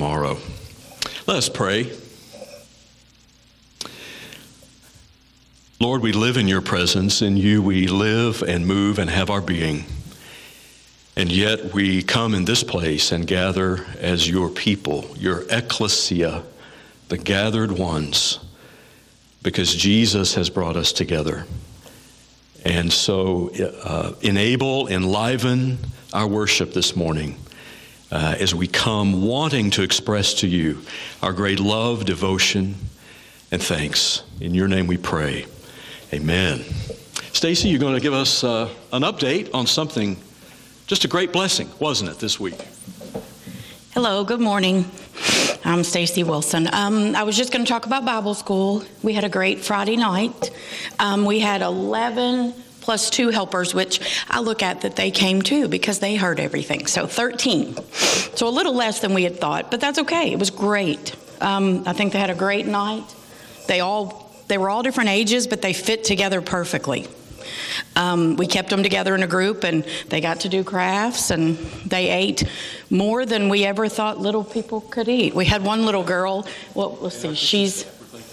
tomorrow. Let us pray. Lord, we live in your presence. In you we live and move and have our being. And yet we come in this place and gather as your people, your ecclesia, the gathered ones, because Jesus has brought us together. And so enliven our worship this morning as we come wanting to express to you our great love, devotion, and thanks. In your name we pray. Amen. Stacy, you're going to give us an update on something, just a great blessing, wasn't it, this week? Hello, good morning. I'm Stacy Wilson. I was just going to talk about Bible school. We had a great Friday night. We had 11 plus 2 helpers, which I look at that they came too because they heard everything. So 13. So a little less than we had thought, but that's okay. It was great. I think they had a great night. They were all different ages, but they fit together perfectly. We kept them together in a group, and they got to do crafts, and they ate more than we ever thought little people could eat. We had one little girl, let's see, she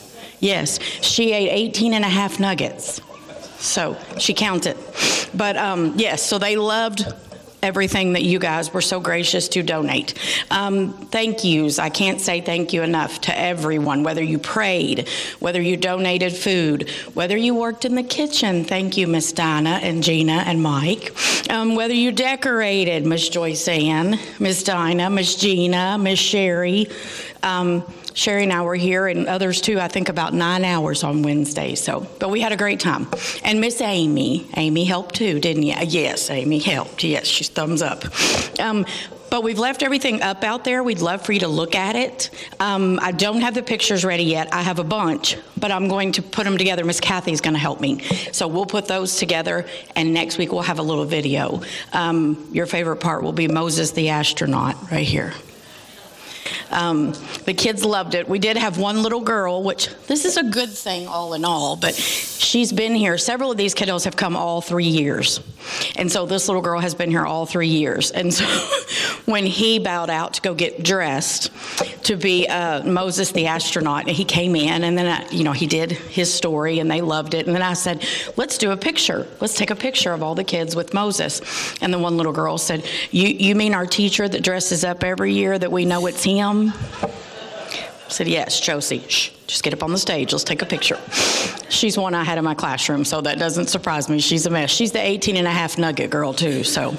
ate 18 and a half nuggets. So she counted. But yes, so they loved everything that you guys were so gracious to donate. Thank yous. I can't say thank you enough to everyone, whether you prayed, whether you donated food, whether you worked in the kitchen. Thank you, Miss Dinah and Gina and Mike. Whether you decorated, Miss Joyce Ann, Miss Dinah, Miss Gina, Miss Sherry. Sherry and I were here, and others too, I think about 9 hours on Wednesday. But we had a great time. And Miss Amy helped too, didn't you? Yes, Amy helped. Yes, she's thumbs up. But we've left everything up out there. We'd love for you to look at it. I don't have the pictures ready yet. I have a bunch, but I'm going to put them together. Miss Kathy's going to help me. So we'll put those together, and next week we'll have a little video. Your favorite part will be Moses the astronaut right here. The kids loved it. We did have one little girl, which this is a good thing all in all, but she's been here. Several of these kiddos have come all 3 years. And so this little girl has been here all 3 years. And so when he bowed out to go get dressed to be Moses the astronaut, he came in, and then, he did his story, and they loved it. And then I said, let's do a picture. Let's take a picture of all the kids with Moses. And the one little girl said, you mean our teacher that dresses up every year that we know it's him? I said, yes, Josie, just get up on the stage. Let's take a picture. She's one I had in my classroom, so that doesn't surprise me. She's a mess. She's the 18 and a half nugget girl, too. So,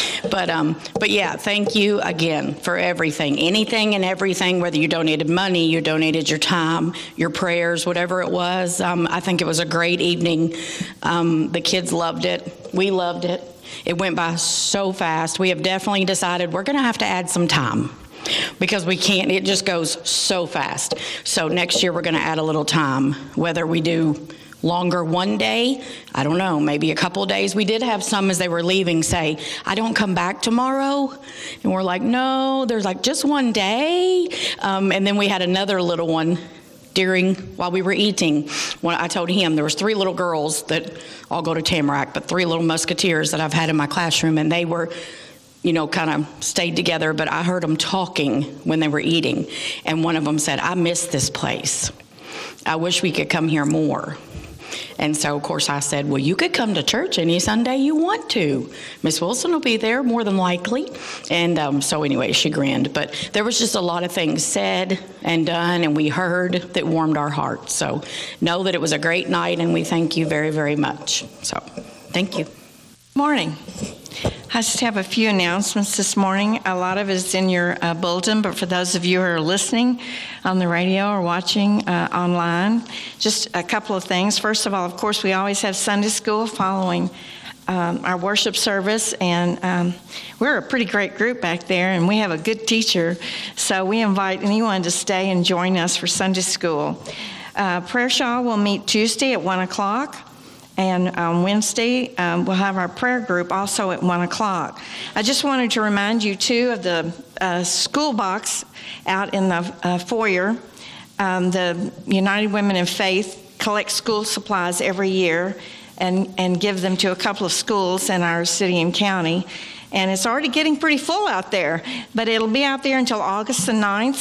but yeah, thank you again for everything. Anything and everything, whether you donated money, you donated your time, your prayers, whatever it was. I think it was a great evening. The kids loved it. We loved it. It went by so fast. We have definitely decided we're going to have to add some time, because we can't, it just goes so fast. So next year we're going to add a little time, whether we do longer one day, I don't know, maybe a couple of days. We did have some as they were leaving say, I don't come back tomorrow. And we're like, no, there's like just one day. And then we had another little one while we were eating. When I told him there was 3 little girls that all go to Tamarack, but 3 little musketeers that I've had in my classroom, and they were kind of stayed together, but I heard them talking when they were eating. And one of them said, I miss this place. I wish we could come here more. And so, of course, I said, well, you could come to church any Sunday you want to. Miss Wilson will be there more than likely. And so anyway, she grinned. But there was just a lot of things said and done, and we heard that warmed our hearts. So know that it was a great night, and we thank you very, very much. So thank you. Morning. I just have a few announcements this morning. A lot of it is in your bulletin, but for those of you who are listening on the radio or watching online, just a couple of things. First of all, of course, we always have Sunday school following our worship service, and we're a pretty great group back there, and we have a good teacher, so we invite anyone to stay and join us for Sunday school. Prayer Shawl will meet Tuesday at 1 o'clock. And on Wednesday, we'll have our prayer group also at 1 o'clock. I just wanted to remind you, too, of the school box out in the foyer. The United Women in Faith collects school supplies every year and give them to a couple of schools in our city and county. And it's already getting pretty full out there, but it'll be out there until August the 9th.